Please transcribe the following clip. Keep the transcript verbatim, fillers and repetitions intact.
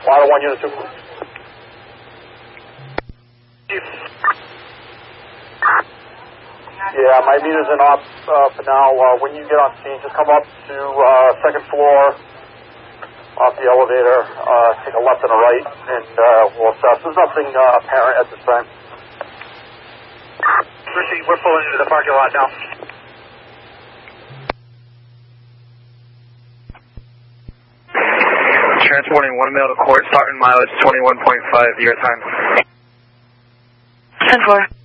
Ladder one, unit two. Yeah, my meter's in off uh, for now. Uh, when you get on scene, just come up to uh, second floor off the elevator, uh, take a left and a right, and uh, we'll assess. There's nothing uh, apparent at this time. Proceed, we're pulling into the parking lot now. Transporting one male to court, starting mileage twenty-one point five, your time. ten four.